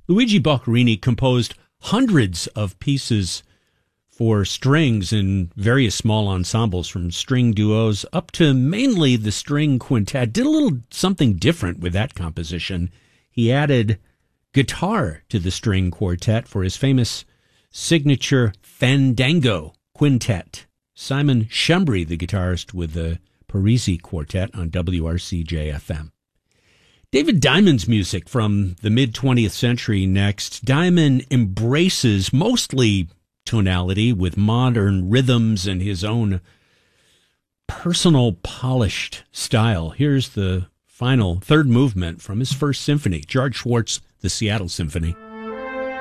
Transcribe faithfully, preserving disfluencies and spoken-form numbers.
Luigi Boccherini composed hundreds of pieces for strings in various small ensembles, from string duos up to mainly the string quintet. Did a little something different with that composition. He added guitar to the string quartet for his famous signature Fandango Quintet. Simon Shumbry, the guitarist with the Parisi Quartet on W R C J F M. David Diamond's music from the mid-twentieth century next. Diamond embraces mostly tonality with modern rhythms and his own personal polished style. Here's the final third movement from his first symphony, George Schwartz, the Seattle Symphony.